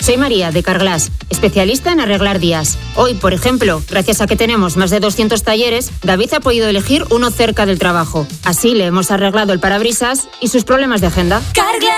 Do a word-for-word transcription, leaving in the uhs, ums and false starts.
Soy María, de Carglass, especialista en arreglar días. Hoy, por ejemplo, gracias a que tenemos más de doscientos talleres, David ha podido elegir uno cerca del trabajo. Así le hemos arreglado el parabrisas y sus problemas de agenda. Carglass.